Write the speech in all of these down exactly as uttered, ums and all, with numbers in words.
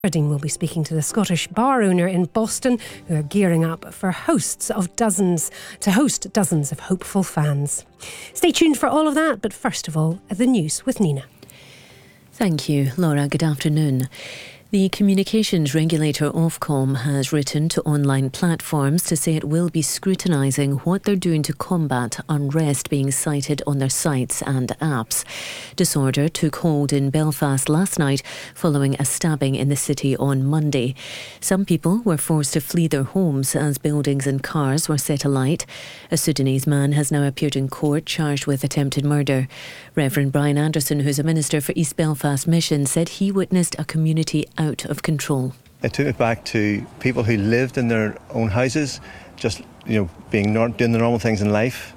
Dean will be speaking to the Scottish bar owner in Boston, who are gearing up for hosts of dozens to host dozens of hopeful fans. Stay tuned for all of that, but first of all, the news with Nina. Thank you, Laura. Good afternoon. The communications regulator Ofcom has written to online platforms to say it will be scrutinising what they're doing to combat unrest being cited on their sites and apps. Disorder took hold in Belfast last night following a stabbing in the city on Monday. Some people were forced to flee their homes as buildings and cars were set alight. A Sudanese man has now appeared in court charged with attempted murder. Reverend Brian Anderson, who's a minister for East Belfast Mission, said he witnessed a community out of control. It took it back to people who lived in their own houses, just you know, being doing the normal things in life,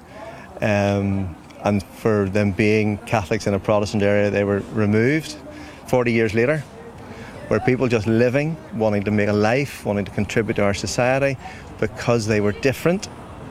um, and for them being Catholics in a Protestant area, they were removed. Forty years later, where people just living, wanting to make a life, wanting to contribute to our society, because they were different,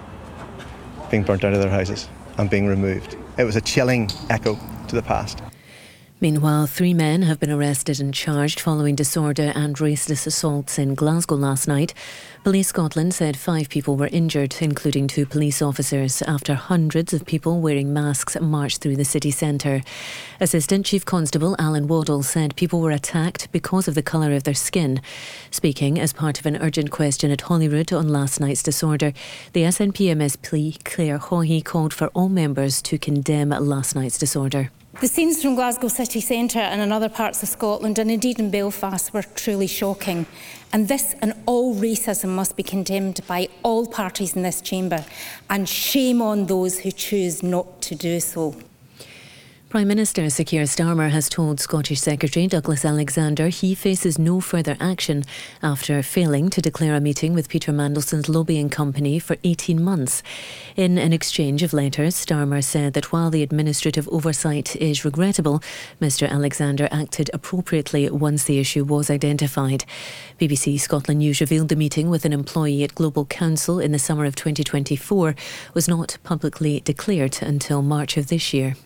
being burnt out of their houses and being removed. It was a chilling echo to the past. Meanwhile, three men have been arrested and charged following disorder and racist assaults in Glasgow last night. Police Scotland said five people were injured, including two police officers, after hundreds of people wearing masks marched through the city centre. Assistant Chief Constable Alan Waddell said people were attacked because of the colour of their skin. Speaking as part of an urgent question at Holyrood on last night's disorder, the S N P M S P Claire Haughey called for all members to condemn last night's disorder. The scenes from Glasgow city centre and in other parts of Scotland, and indeed in Belfast, were truly shocking. And this and all racism must be condemned by all parties in this chamber, and shame on those who choose not to do so. Prime Minister Sir Keir Starmer has told Scottish Secretary Douglas Alexander he faces no further action after failing to declare a meeting with Peter Mandelson's lobbying company for eighteen months. In an exchange of letters, Starmer said that while the administrative oversight is regrettable, Mr Alexander acted appropriately once the issue was identified. B B C Scotland News revealed the meeting with an employee at Global Counsel in the summer of twenty twenty-four was not publicly declared until March of this year.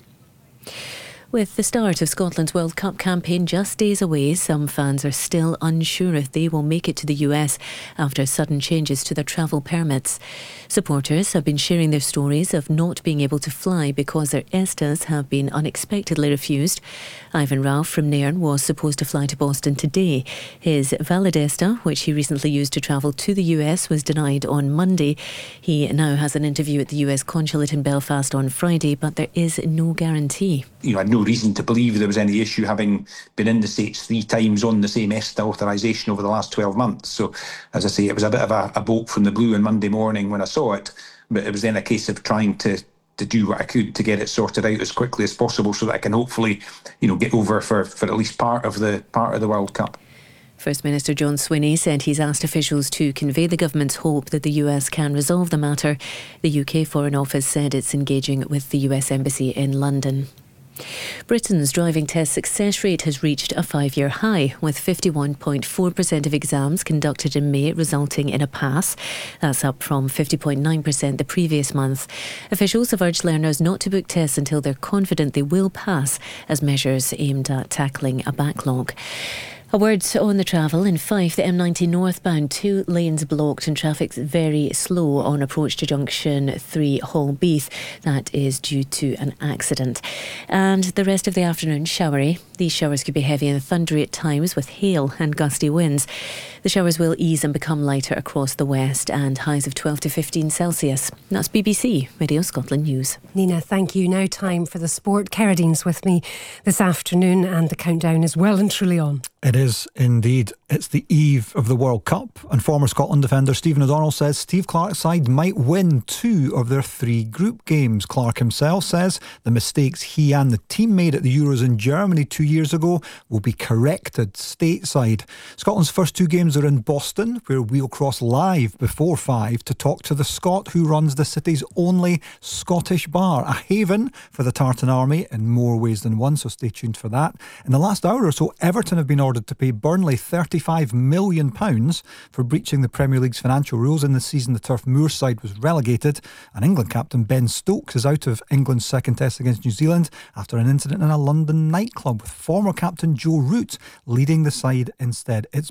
With the start of Scotland's World Cup campaign just days away, some fans are still unsure if they will make it to the U S after sudden changes to their travel permits. Supporters have been sharing their stories of not being able to fly because their E S T As have been unexpectedly refused. Ivan Ralph from Nairn was supposed to fly to Boston today. His valid E S T A, which he recently used to travel to the U S, was denied on Monday. He now has an interview at the U S consulate in Belfast on Friday, but there is no guarantee. You know, I had no reason to believe there was any issue, having been in the States three times on the same E S T A authorisation over the last twelve months. So, as I say, it was a bit of a, a bolt from the blue on Monday morning when I saw it, but it was then a case of trying to to do what I could to get it sorted out as quickly as possible so that I can hopefully, you know, get over for, for at least part of the part of the World Cup. First Minister John Swinney said he's asked officials to convey the government's hope that the U S can resolve the matter. The U K Foreign Office said it's engaging with the U S Embassy in London. Britain's driving test success rate has reached a five-year high, with fifty-one point four percent of exams conducted in May resulting in a pass. That's up from fifty point nine percent the previous month. Officials have urged learners not to book tests until they're confident they will pass, as measures aimed at tackling a backlog. A word on the travel. In Fife, the M ninety northbound, two lanes blocked and traffic's very slow on approach to junction three Hallbeath. That is due to an accident. And the rest of the afternoon, showery. These showers could be heavy and thundery at times with hail and gusty winds. The showers will ease and become lighter across the west, and highs of twelve to fifteen Celsius. That's B B C Radio Scotland News. Nina, thank you. Now time for the sport. Carradine's with me this afternoon, and the countdown is well and truly on. It is indeed. It's the eve of the World Cup, and former Scotland defender Stephen O'Donnell says Steve Clarke's side might win two of their three group games. Clarke himself says the mistakes he and the team made at the Euros in Germany two years ago will be corrected stateside. Scotland's first two games are in Boston, where we'll cross live before five to talk to the Scot who runs the city's only Scottish bar, a haven for the Tartan Army in more ways than one, so stay tuned for that. In the last hour or so, Everton have been ordered to pay Burnley thirty forty-five million pounds for breaching the Premier League's financial rules. In the season, the Turf Moor side was relegated, and England captain Ben Stokes is out of England's second test against New Zealand after an incident in a London nightclub, with former captain Joe Root leading the side instead. It's